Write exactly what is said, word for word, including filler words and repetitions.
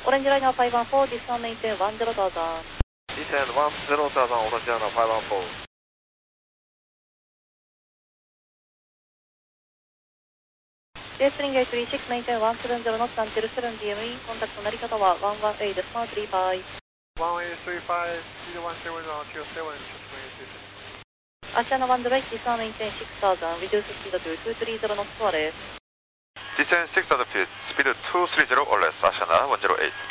Orange line five one four, descend maintain one zero thousand. Descend one zero thousand, Orange line five one four. String eight three six, maintain one seven zero knots until seven D M E, contact 成り方はone one eight one three five。 one eight three five, speed one seven zero two seven, Asiana one zero eight, descend maintain six thousand, reduce speed to two three zero knots or less. Descend six thousand feet, speed two three zero or less, Asiana one zero eight.